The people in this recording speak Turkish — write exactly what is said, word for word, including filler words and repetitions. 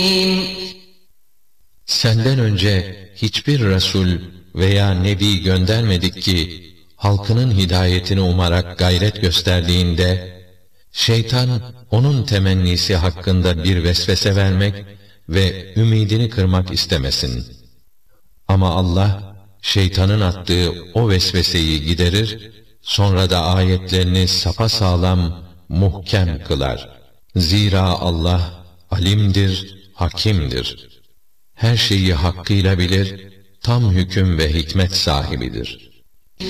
Senden önce hiçbir Resul veya Nebi göndermedik ki, halkının hidayetini umarak gayret gösterdiğinde, şeytan onun temennisi hakkında bir vesvese vermek ve ümidini kırmak istemesin. Ama Allah, şeytanın attığı o vesveseyi giderir, sonra da ayetlerini sapasağlam, muhkem kılar. Zira Allah, alimdir, hakimdir. Her şeyi hakkıyla bilir, tam hüküm ve hikmet sahibidir.